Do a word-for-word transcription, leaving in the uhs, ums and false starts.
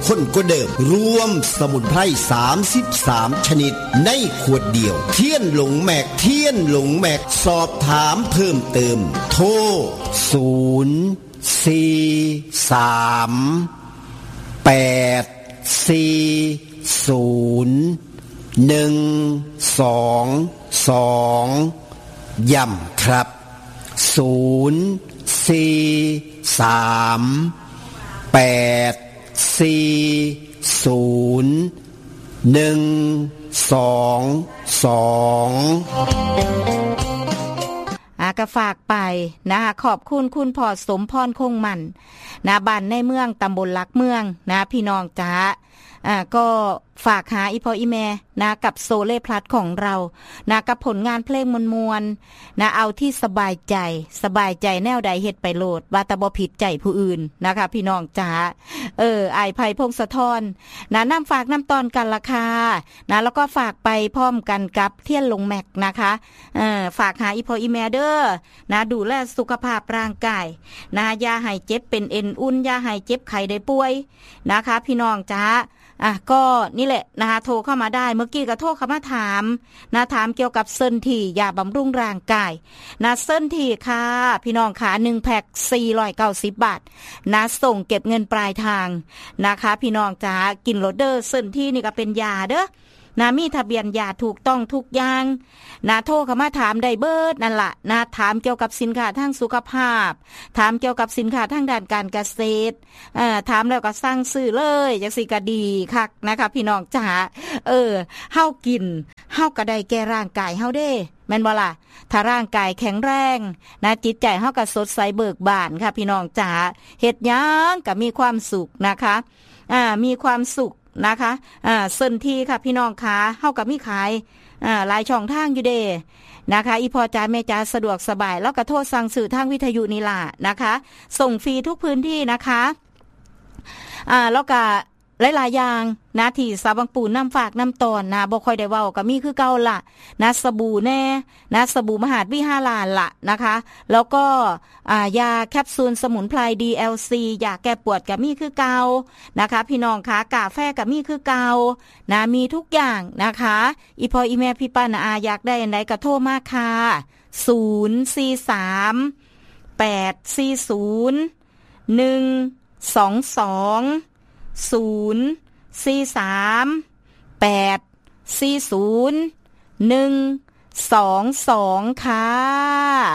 ข้นกว่าเดิมรวมสมุนไพรสามสิบสามชนิดในขวดเดียวเทียนหลงแม็กเทียนหลงแม็กสอบถามเพิ่มเติมโทรศูนย์ สี่ สาม แปด สี่ ศูนย์ หนึ่ง สอง สองย้ำครับศูนย์ สี่ สาม แปด สี่ ศูนย์ หนึ่ง สอง สองอากะฝากไปนะคะขอบคุณคุณพ่อสมพรคงมันนะบ้านในเมืองตำบลลักเมืองนะพี่น้องจ๋าอ่าก็ฝากหาอีพ่ออีแม่นะกับโซเล่พลัสของเรานะกับผลงานเพลงมวลๆนะเอาที่สบายใจสบายใจแนวใดเฮ็ดไปโลดว่าแต่บ่ผิดใจผู้อื่นนะคะพี่น้องจ๋าเอออ้ายไผพงศธรนะนำฝากนำตอนกันราคานะแล้วก็ฝากไปพร้อมกันกับเทียนลงแม็กนะคะเออฝากหาอีพ่ออีแม่เด้อนะดูแลสุขภาพร่างกายนะอย่าให้เจ็บเป็นเอ็นอุ่นอย่าให้เจ็บไข้ได้ป่วยนะคะพี่น้องจ๋าอ่ะก็นี่แหละนะคะโทรเข้ามาได้เมื่อกี้ก็โทรเข้ามาถามนะถามเกี่ยวกับเซินทียาบำรุงร่างกายนะเซินทีค่ะพี่น้องขาหนึ่งแพ็คสี่ร้อยเก้าสิบบาทนะส่งเก็บเงินปลายทางนะคะพี่น้องจ๋ากินโรเดอร์เซินทีนี่ก็เป็นยาเด้อนะมีทะเบียนยาถูกต้องทุกอย่างนะโทรเข้ามาถามได้เบิดนั่นล่ะนะถามเกี่ยวกับสินค้าทางสุขภาพถามเกี่ยวกับสินค้าทางด้านการเกษตรเอ่อถามแล้วก็สั่งซื้อเลยจังซี่ก็ดีคักนะคะพี่น้องจ๋าเออเฮากินเฮาก็ได้แก่ร่างกายเฮาเด้แม่นบ่ล่ะถ้าร่างกายแข็งแรงนะจิตใจเฮาก็สดใสเบิกบานค่ะพี่น้องจ๋าเฮ็ดหยังก็มีความสุขนะคะอ่ามีความสุขนะคะอ่าเซินทีค่ะพี่น้องคะเฮาก็มีขายอ่าหลายช่องทางอยู่เด้นะคะอีพ่อจ๋าแม่จ๋าสะดวกสบายแล้วก็โทรสั่งซื้อทางวิทยุนี่ล่ะนะคะส่งฟรีทุกพื้นที่นะคะอ่าแล้วก็หลายๆอย่างนะที่สาวบางปูน้ำฝากน้ำตอนนะบ่ค่อยได้เว้าก็มีคือเก่าล่ะนะสบู่แน่นะสบู่มหาดวิหารล้านล่ะนะคะแล้วก็อ่ายาแคปซูลสมุนไพร ดี แอล ซี ยาแก้ปวดก็มีคือเก่านะคะพี่น้องคะกาแฟก็มีคือเก่านะมีทุกอย่างนะคะอีพ่ออีแม่พี่ป้าน้าอาอยากได้อันใดก็โทรมาค่ะศูนย์ สี่ สาม แปด สี่ ศูนย์ หนึ่ง สอง สองศูนย์ สี่ สาม แปด สี่ ศูนย์ หนึ่ง สอง สองค่ะ